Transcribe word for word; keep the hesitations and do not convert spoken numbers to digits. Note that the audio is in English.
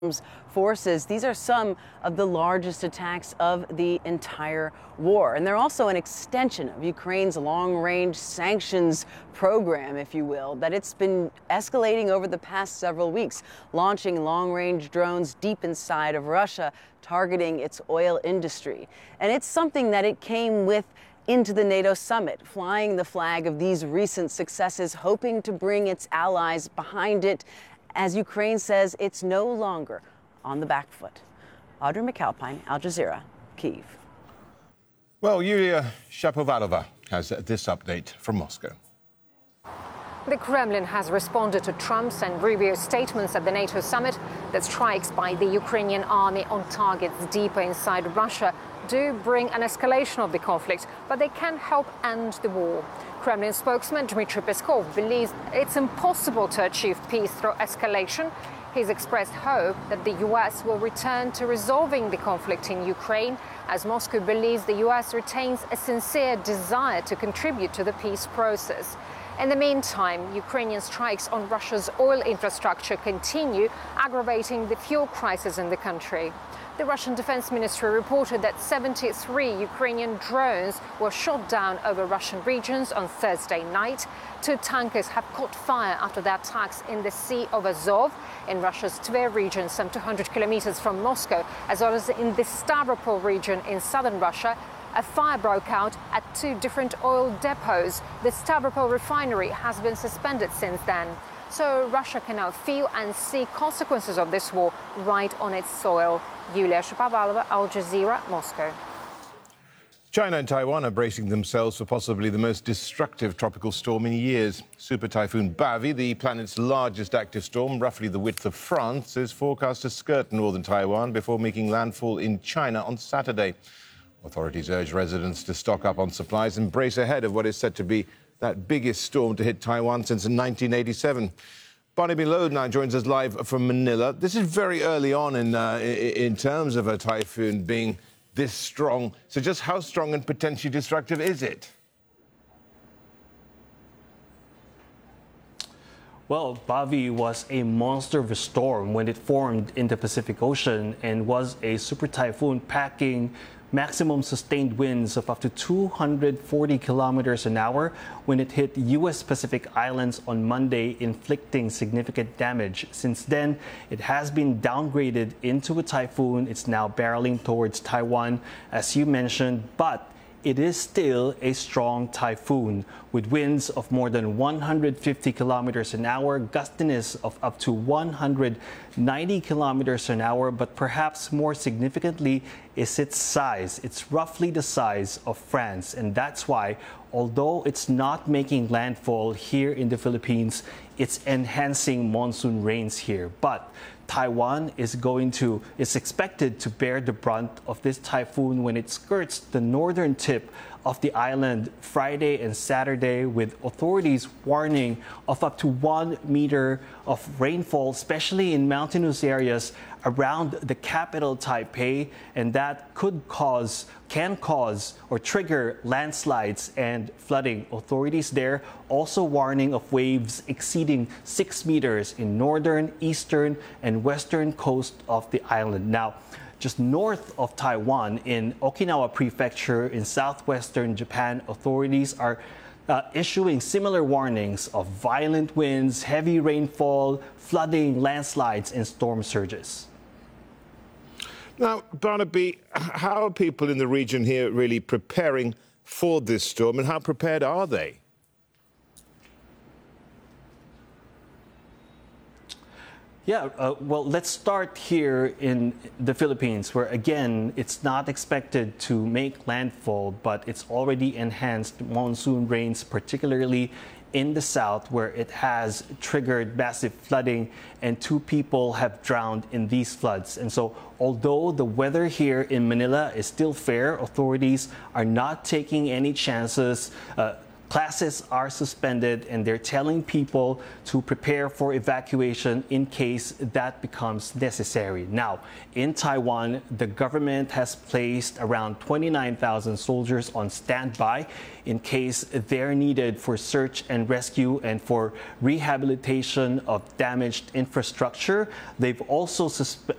forces. These are some of the largest attacks of the entire war. And they're also an extension of Ukraine's long-range sanctions program, if you will, that it's been escalating over the past several weeks, launching long-range drones deep inside of Russia, targeting its oil industry. And it's something that it came with into the NATO summit, flying the flag of these recent successes, hoping to bring its allies behind it, as Ukraine says it's no longer on the back foot. Audrey McAlpine, Al Jazeera, Kyiv. Well, Yulia Shapovalova has this update from Moscow. The Kremlin has responded to Trump's and Rubio's statements at the NATO summit that strikes by the Ukrainian army on targets deeper inside Russia do bring an escalation of the conflict, but they can help end the war. Kremlin spokesman Dmitry Peskov believes it's impossible to achieve peace through escalation. He's expressed hope that the U S will return to resolving the conflict in Ukraine, as Moscow believes the U S retains a sincere desire to contribute to the peace process. In the meantime, Ukrainian strikes on Russia's oil infrastructure continue, aggravating the fuel crisis in the country. The Russian Defense Ministry reported that seventy-three Ukrainian drones were shot down over Russian regions on Thursday night. Two tankers have caught fire after the attacks in the Sea of Azov, in Russia's Tver region, some two hundred kilometers from Moscow, as well as in the Stavropol region in southern Russia. A fire broke out at two different oil depots. The Stavropol refinery has been suspended since then. So Russia can now feel and see consequences of this war right on its soil. Yulia Shapovalova, Al Jazeera, Moscow. China and Taiwan are bracing themselves for possibly the most destructive tropical storm in years. Super Typhoon Bavi, the planet's largest active storm, roughly the width of France, is forecast to skirt northern Taiwan before making landfall in China on Saturday. Authorities urge residents to stock up on supplies and brace ahead of what is said to be that biggest storm to hit Taiwan since nineteen eighty-seven. Barnaby Lowe now joins us live from Manila. This is very early on in, uh, in terms of a typhoon being this strong. So just how strong and potentially destructive is it? Well, Bavi was a monster of a storm when it formed in the Pacific Ocean and was a super typhoon packing maximum sustained winds of up to two hundred forty kilometers an hour when it hit U S Pacific Islands on Monday, inflicting significant damage. Since then, it has been downgraded into a typhoon. It's now barreling towards Taiwan, as you mentioned, but it is still a strong typhoon with winds of more than one hundred fifty kilometers an hour, gustiness of up to one hundred ninety kilometers an hour, but perhaps more significantly is its size. It's roughly the size of France, and that's why, although it's not making landfall here in the Philippines, it's enhancing monsoon rains here. But Taiwan is going to is expected to bear the brunt of this typhoon when it skirts the northern tip of the island Friday and Saturday, with authorities warning of up to one meter of rainfall, especially in mountainous areas around the capital Taipei, and that could cause, can cause or trigger landslides and flooding. Authorities there also warning of waves exceeding six meters in northern, eastern, and western coast of the island. Now, just north of Taiwan, in Okinawa Prefecture in southwestern Japan, authorities are uh, issuing similar warnings of violent winds, heavy rainfall, flooding, landslides, and storm surges. Now, Barnaby, how are people in the region here really preparing for this storm, and how prepared are they? Yeah, uh, well, let's start here in the Philippines, where, again, it's not expected to make landfall, but it's already enhanced monsoon rains, particularly in the south, where it has triggered massive flooding, and two people have drowned in these floods. And so, although the weather here in Manila is still fair, authorities are not taking any chances. Uh, Classes are suspended, and they're telling people to prepare for evacuation in case that becomes necessary. Now, in Taiwan, the government has placed around twenty-nine thousand soldiers on standby in case they're needed for search and rescue and for rehabilitation of damaged infrastructure. They've also suspe-